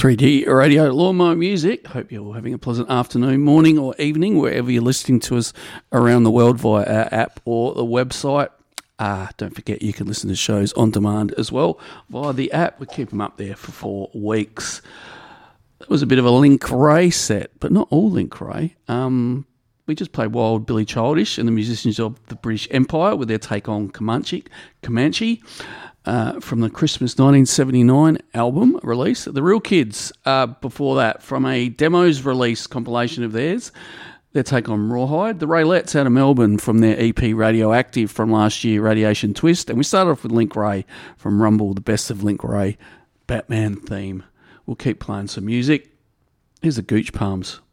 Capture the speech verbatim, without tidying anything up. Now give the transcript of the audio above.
three D Radio Lawnmower Music. Hope you're all having a pleasant afternoon, morning or evening, wherever you're listening to us around the world via our app or the website. Uh, don't forget you can listen to shows on demand as well via the app. We keep them up there for four weeks. That was a bit of a Link Ray set, but not all Link Ray. Um, we just played Wild Billy Childish and the musicians of the British Empire with their take on Comanche. Comanche. Uh, from the Christmas nineteen seventy-nine album release. The Real Kids, uh, before that, from a Demos release compilation of theirs, their take on Rawhide. The Raylettes out of Melbourne from their E P Radioactive from last year, Radiation Twist. And we started off with Link Ray from Rumble, the best of Link Ray, Batman theme. We'll keep playing some music. Here's the Gooch Palms.